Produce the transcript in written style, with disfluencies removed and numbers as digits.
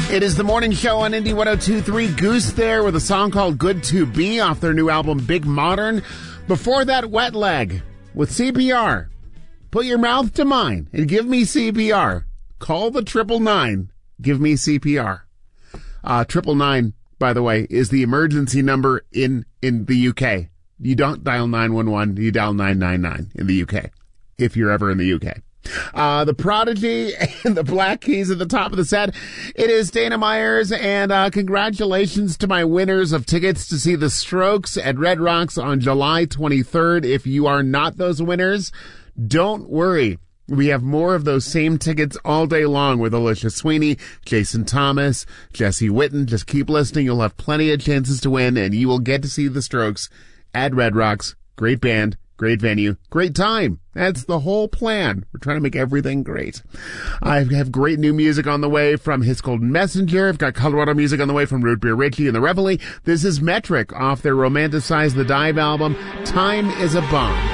It is the morning show on Indie 102.3. Goose there with a song called Good to Be off their new album Big Modern. Before that, Wet Leg with CPR. Put your mouth to mine and give me CPR. Call the 999. Give me CPR. 999, by the way, is the emergency number in the UK. You don't dial 911, you dial 999 in the UK, if you're ever in the UK. The Prodigy and the Black Keys at the top of the set. It is Dana Myers, and congratulations to my winners of tickets to see the Strokes at Red Rocks on July 23rd. If you are not those winners, don't worry. We have more of those same tickets all day long with Alicia Sweeney, Jason Thomas, Jesse Witten. Just keep listening. You'll have plenty of chances to win, and you will get to see the Strokes at Red Rocks. Great band. Great venue, great time. That's the whole plan. We're trying to make everything great. I have great new music on the way from His Golden Messenger. I've got Colorado music on the way from Root Beer Richie and the Reveille. This is Metric off their Romanticize the Dive album, Time is a Bomb.